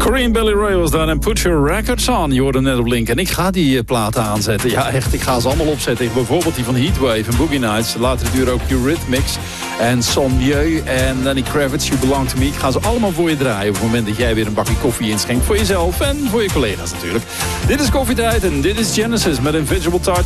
Corinne Bailey Rae was daar en Put Your Records On. Je hoorde net op link. En ik ga die platen aanzetten. Ja, echt. Ik ga ze allemaal opzetten. Bijvoorbeeld die van Heatwave en Boogie Nights. Later duren ook Eurythmics en Son Mieu en Lenny Kravitz, You Belong To Me. Ik ga ze allemaal voor je draaien op het moment dat jij weer een bakje koffie inschenkt. Voor jezelf en voor je collega's natuurlijk. Dit is Koffietijd en dit is Genesis met Invisible Touch.